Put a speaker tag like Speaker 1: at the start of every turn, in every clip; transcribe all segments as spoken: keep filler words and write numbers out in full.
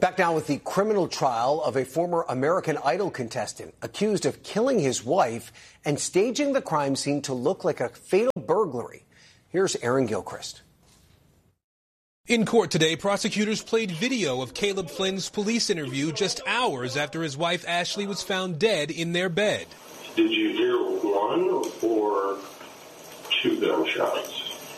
Speaker 1: Back now with the criminal trial of a former American Idol contestant accused of killing his wife and staging the crime scene to look like a fatal burglary. Here's Aaron Gilchrist.
Speaker 2: In court today, prosecutors played video of Caleb Flynn's police interview just hours after his wife Ashley was found dead in their bed.
Speaker 3: Did you hear one or two gunshots?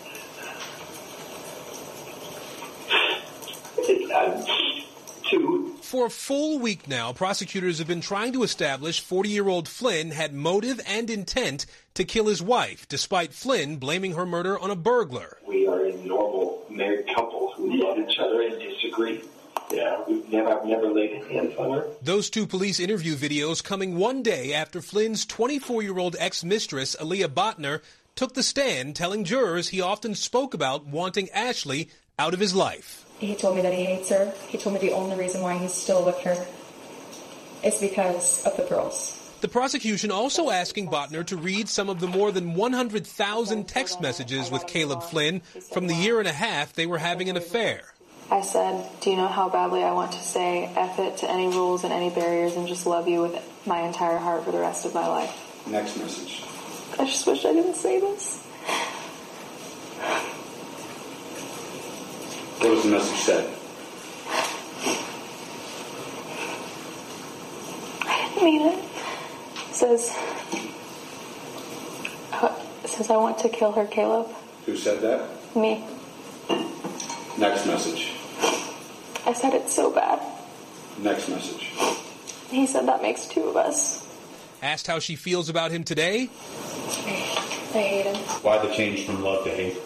Speaker 3: Two.
Speaker 2: For a full week now, prosecutors have been trying to establish forty-year-old Flynn had motive and intent to kill his wife, despite Flynn blaming her murder on a burglar.
Speaker 3: We are a normal married couple who love each other and disagree. Yeah, we've never, I've never laid hands on her.
Speaker 2: Those two police interview videos coming one day after Flynn's twenty-four-year-old ex-mistress, Aaliyah Botner, took the stand telling jurors he often spoke about wanting Ashley out of his life.
Speaker 4: He told me that he hates her. He told me the only reason why he's still with her is because of the girls.
Speaker 2: The prosecution also asking Botner to read some of the more than one hundred thousand text messages with Caleb Flynn from the year and a half they were having an affair.
Speaker 4: I said, do you know how badly I want to say F it to any rules and any barriers and just love you with my entire heart for the rest of my life?
Speaker 3: Next message.
Speaker 4: I just wish I didn't say this.
Speaker 3: What was the message said?
Speaker 4: I didn't mean it. It says, uh, it says I want to kill her, Caleb.
Speaker 3: Who said that?
Speaker 4: Me.
Speaker 3: Next message.
Speaker 4: I said it's so bad.
Speaker 3: Next message.
Speaker 4: He said that makes two of us.
Speaker 2: Asked how she feels about him today.
Speaker 4: I hate him.
Speaker 3: Why the change from love to hate?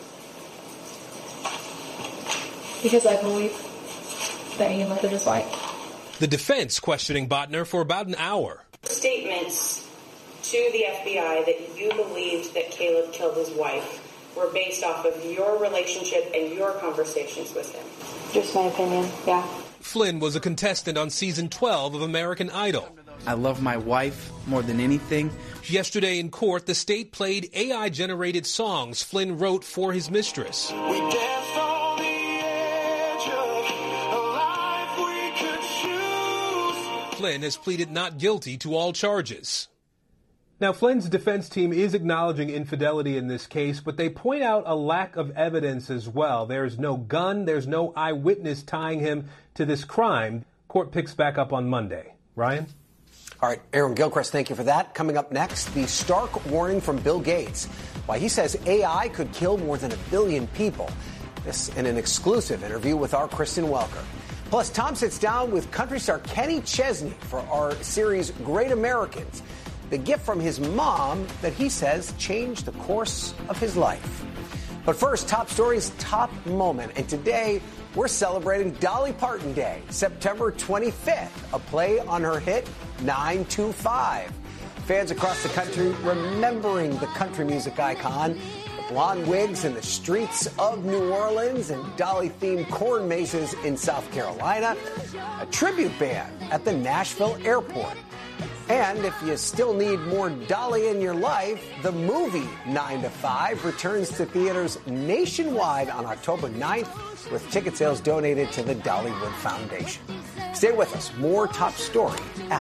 Speaker 4: Because I believe that he murdered his wife.
Speaker 2: The defense questioning Botner for about an hour.
Speaker 5: Statements to the F B I that you believed that Caleb killed his wife were based off of your relationship and your conversations with him.
Speaker 4: Just my opinion, yeah.
Speaker 2: Flynn was a contestant on season twelve of American Idol.
Speaker 6: I love my wife more than anything.
Speaker 2: Yesterday in court, the state played A I-generated songs Flynn wrote for his mistress.
Speaker 7: We danced on the edge of a life we could choose.
Speaker 2: Flynn has pleaded not guilty to all charges.
Speaker 8: Now, Flynn's defense team is acknowledging infidelity in this case, but they point out a lack of evidence as well. There's no gun, there's no eyewitness tying him to this crime. Court picks back up on Monday. Ryan?
Speaker 1: All right, Aaron Gilchrist, thank you for that. Coming up next, the stark warning from Bill Gates, why he says A I could kill more than a billion people. This in an exclusive interview with our Kristen Welker. Plus, Tom sits down with country star Kenny Chesney for our series Great Americans. The gift from his mom that he says changed the course of his life. But first, top stories, top moment. And today, we're celebrating Dolly Parton Day, September twenty-fifth, a play on her hit nine two five. Fans across the country remembering the country music icon, the blonde wigs in the streets of New Orleans and Dolly-themed corn mazes in South Carolina, a tribute band at the Nashville airport. And if you still need more Dolly in your life, the movie nine to five returns to theaters nationwide on October ninth with ticket sales donated to the Dollywood Foundation. Stay with us. More top story after.